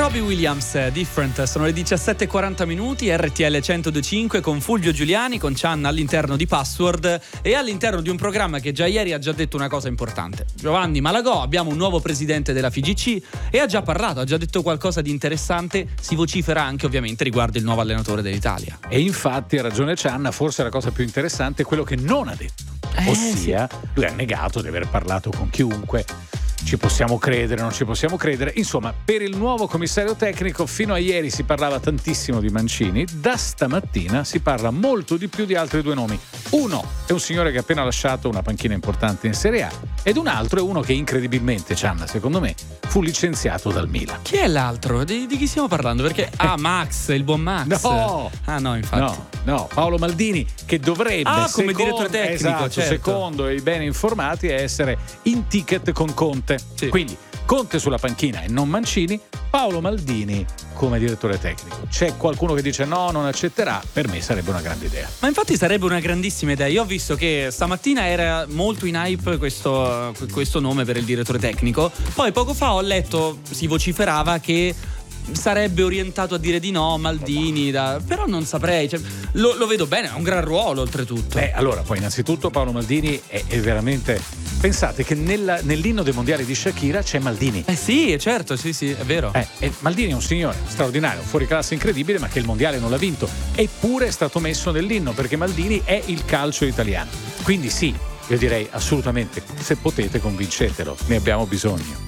Robbie Williams, Different. Sono le 17:40 minuti, RTL 102.5 con Fulvio Giuliani, con Chan all'interno di Password e all'interno di un programma che già ieri ha già detto una cosa importante. Giovanni Malagò, abbiamo un nuovo presidente della FIGC e ha già parlato, ha già detto qualcosa di interessante, si vocifera anche ovviamente riguardo il nuovo allenatore dell'Italia. E infatti ha ragione Chan, forse la cosa più interessante è quello che non ha detto. Ossia, lui ha negato di aver parlato con chiunque. Ci possiamo credere, non ci possiamo credere. Insomma, per il nuovo commissario tecnico fino a ieri si parlava tantissimo di Mancini, da stamattina si parla molto di più di altri due nomi. Uno è un signore che ha appena lasciato una panchina importante in Serie A ed un altro è uno che incredibilmente, Cianna, secondo me, fu licenziato dal Milan. Chi è l'altro? Di chi stiamo parlando? Perché Max, il buon Max. No! No, infatti. No, Paolo Maldini, che dovrebbe, come direttore tecnico, esatto, certo. secondo i bene informati, essere in ticket con Conte. Sì. Quindi Conte sulla panchina e non Mancini, Paolo Maldini come direttore tecnico. C'è qualcuno che dice no, non accetterà, per me sarebbe una grande idea. Ma infatti sarebbe una grandissima idea. Io ho visto che stamattina era molto in hype questo nome per il direttore tecnico, poi poco fa ho letto, si vociferava che sarebbe orientato a dire di no Maldini, però non saprei, cioè, lo vedo bene, ha un gran ruolo oltretutto. Allora, poi innanzitutto Paolo Maldini è veramente... Pensate che nell'inno dei mondiali di Shakira c'è Maldini. Sì, certo, sì, è vero. E Maldini è un signore straordinario, fuori classe incredibile, ma che il mondiale non l'ha vinto. Eppure è stato messo nell'inno, perché Maldini è il calcio italiano. Quindi sì, io direi assolutamente, se potete convincetelo, ne abbiamo bisogno.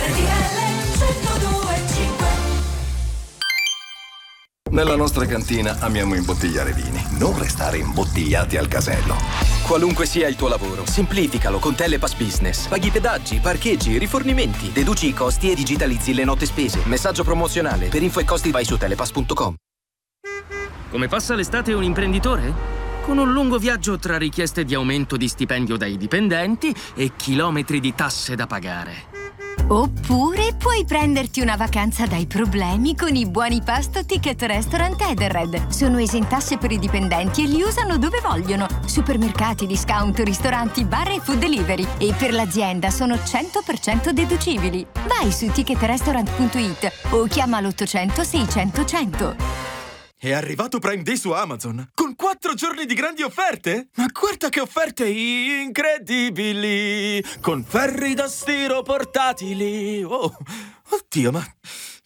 Nella nostra cantina amiamo imbottigliare vini, non restare imbottigliati al casello. Qualunque sia il tuo lavoro, semplificalo con Telepass Business. Paghi pedaggi, parcheggi, rifornimenti, deduci i costi e digitalizzi le note spese. Messaggio promozionale. Per info e costi vai su telepass.com. Come passa l'estate un imprenditore? Con un lungo viaggio tra richieste di aumento di stipendio dai dipendenti e chilometri di tasse da pagare. Oppure puoi prenderti una vacanza dai problemi con i buoni pasto Ticket Restaurant Edenred. Sono esentasse per i dipendenti e li usano dove vogliono. Supermercati, discount, ristoranti, bar e food delivery. E per l'azienda sono 100% deducibili. Vai su ticketrestaurant.it o chiama l'800 600 100. È arrivato Prime Day su Amazon, con 4 giorni di grandi offerte? Ma guarda che offerte incredibili! Con ferri da stiro portatili! Oh, oddio, ma